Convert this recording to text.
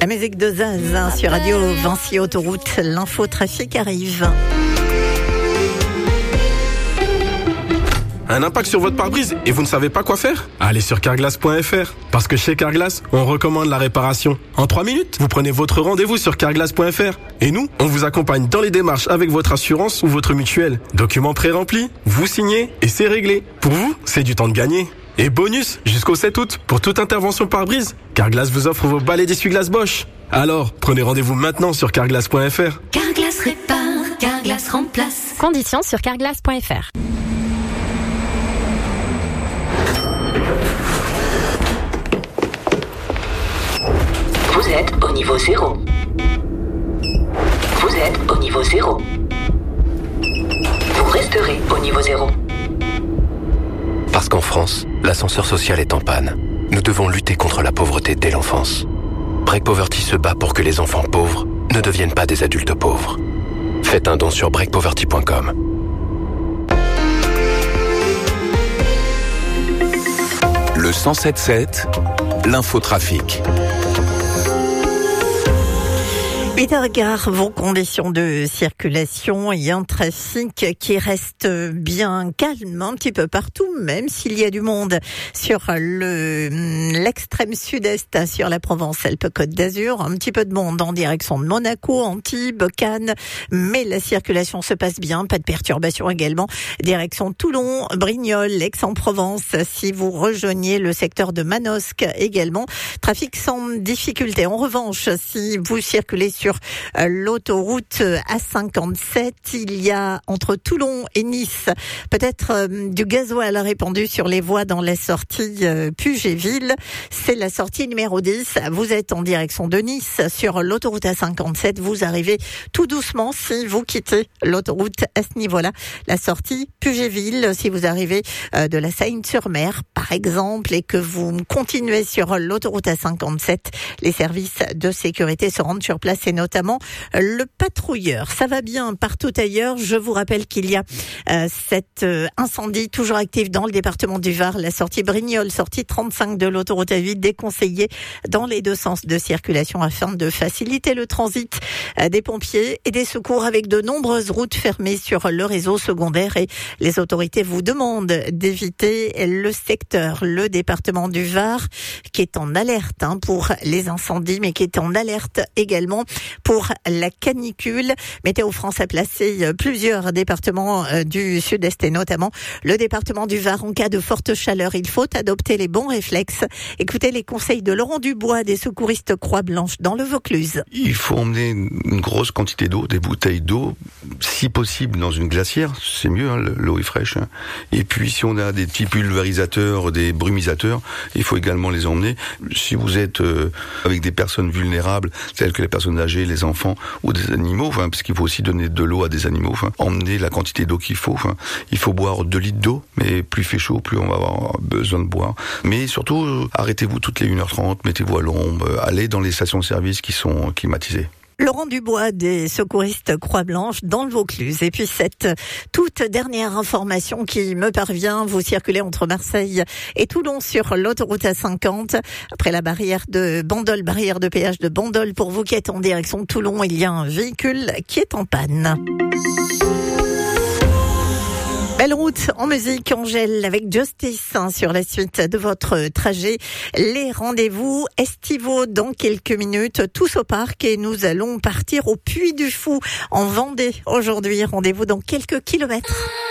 musique de Zaz sur Radio Vinci Autoroute. L'infotrafic arrive. Un impact sur votre pare-brise et vous ne savez pas quoi faire? Allez sur carglass.fr. Parce que chez Carglass, on recommande la réparation. En 3 minutes, vous prenez votre rendez-vous sur carglass.fr. Et nous, on vous accompagne dans les démarches avec votre assurance ou votre mutuelle. Documents pré-remplis, vous signez et c'est réglé. Pour vous, c'est du temps de gagner. Et bonus, jusqu'au 7 août, pour toute intervention pare-brise, Carglass vous offre vos balais d'essuie-glace Bosch. Alors, prenez rendez-vous maintenant sur carglass.fr. Carglass répare, Carglass remplace. Conditions sur carglass.fr. Vous êtes au niveau 0. Vous êtes au niveau 0. Vous resterez au niveau 0. Parce qu'en France, l'ascenseur social est en panne. Nous devons lutter contre la pauvreté dès l'enfance. Break Poverty se bat pour que les enfants pauvres ne deviennent pas des adultes pauvres. Faites un don sur breakpoverty.com. Le 107.7, l'infotrafic. 8h15, vos conditions de circulation et un trafic qui reste bien calme un petit peu partout, même s'il y a du monde sur l'extrême sud-est, sur la Provence-Alpes-Côte d'Azur. Un petit peu de monde en direction de Monaco, Antibes, Cannes, mais la circulation se passe bien, pas de perturbations également. Direction Toulon, Brignoles, Aix-en-Provence, si vous rejoignez le secteur de Manosque également. Trafic sans difficulté. En revanche, si vous circulez sur l'autoroute A57, il y a entre Toulon et Nice peut-être du gasoil répandu sur les voies dans la sortie Puget-Ville. C'est la sortie numéro 10. Vous êtes en direction de Nice sur l'autoroute A57. Vous arrivez tout doucement si vous quittez l'autoroute à ce niveau-là. La sortie Puget-Ville, si vous arrivez de la Seine-sur-Mer par exemple et que vous continuez sur l'autoroute A57, les services de sécurité se rendent sur place et notamment le patrouilleur. Ça va bien partout ailleurs. Je vous rappelle qu'il y a cet incendie toujours actif dans le département du Var, la sortie Brignoles, sortie 35 de l'autoroute A8, déconseillée dans les deux sens de circulation afin de faciliter le transit des pompiers et des secours avec de nombreuses routes fermées sur le réseau secondaire et les autorités vous demandent d'éviter le secteur, le département du Var qui est en alerte pour les incendies mais qui est en alerte également pour la canicule. Météo France a placé plusieurs départements du sud-est et notamment le département du Var. En cas de forte chaleur, il faut adopter les bons réflexes. Écoutez les conseils de Laurent Dubois des secouristes Croix-Blanche dans le Vaucluse. Il faut emmener une grosse quantité d'eau, des bouteilles d'eau, si possible dans une glacière, c'est mieux, l'eau est fraîche. Et puis si on a des petits pulvérisateurs, des brumisateurs, il faut également les emmener. Si vous êtes avec des personnes vulnérables, telles que les personnes âgées, les enfants ou des animaux, parce qu'il faut aussi donner de l'eau à des animaux, emmener la quantité d'eau qu'il faut. Il faut boire 2 litres d'eau, mais plus il fait chaud, plus on va avoir besoin de boire. Mais surtout, arrêtez-vous toutes les 1h30, mettez-vous à l'ombre, allez dans les stations-service qui sont climatisées. Laurent Dubois des secouristes Croix-Blanche dans le Vaucluse. Et puis cette toute dernière information qui me parvient, vous circulez entre Marseille et Toulon sur l'autoroute A50. Après la barrière de Bandol, barrière de péage de Bandol, pour vous qui êtes en direction de Toulon, il y a un véhicule qui est en panne. Belle route en musique, Angèle avec Justice sur la suite de votre trajet. Les rendez-vous estivaux dans quelques minutes, tous au parc et nous allons partir au Puy du Fou en Vendée aujourd'hui. Rendez-vous dans quelques kilomètres.